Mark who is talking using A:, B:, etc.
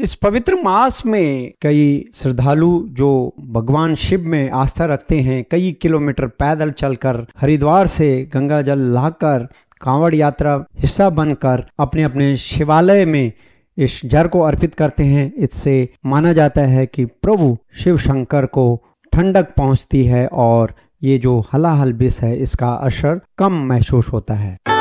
A: इस पवित्र मास में कई श्रद्धालु जो भगवान शिव में आस्था रखते हैं कई किलोमीटर पैदल चलकर हरिद्वार से गंगा जल लाकर कांवड़ यात्रा हिस्सा बनकर अपने अपने शिवालय में इस जल को अर्पित करते हैं। इससे माना जाता है कि प्रभु शिव शंकर को ठंडक पहुंचती है और ये जो हलाहल विष है इसका असर कम महसूस होता है।